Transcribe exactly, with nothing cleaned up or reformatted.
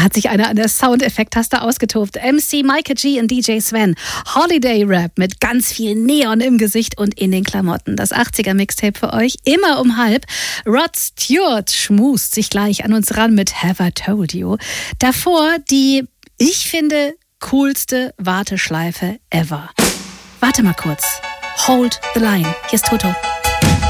hat sich einer an der Soundeffekt-Taste ausgetobt. M C Micah G und D J Sven. Holiday Rap mit ganz viel Neon im Gesicht und in den Klamotten. Das achtziger-Mixtape für euch, immer um halb. Rod Stewart schmust sich gleich an uns ran mit Have I Told You. Davor die, ich finde, coolste Warteschleife ever. Warte mal kurz. Hold the line. Hier ist Toto.